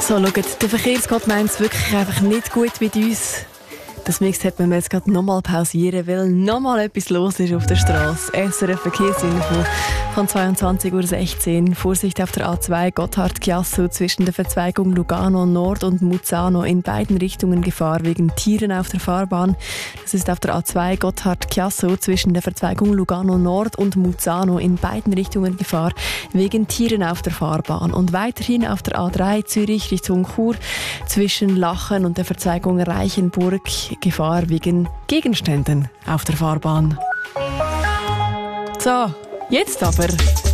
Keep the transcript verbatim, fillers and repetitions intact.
So, schaut, der Verkehrsgott meint es wirklich einfach nicht gut mit uns. Das Mix hat man jetzt gerade nochmal pausieren, weil nochmal etwas los ist auf der Straße. S R F Verkehrsinfo von zweiundzwanzig Uhr sechzehn. Vorsicht auf der A zwei Gotthard-Chiasso zwischen der Verzweigung Lugano Nord und Muzzano in beiden Richtungen Gefahr wegen Tieren auf der Fahrbahn. Das ist auf der A zwei Gotthard-Chiasso zwischen der Verzweigung Lugano Nord und Muzzano in beiden Richtungen Gefahr wegen Tieren auf der Fahrbahn. Und weiterhin auf der A drei Zürich Richtung Chur zwischen Lachen und der Verzweigung Reichenburg Gefahr wegen Gegenständen auf der Fahrbahn. So, jetzt aber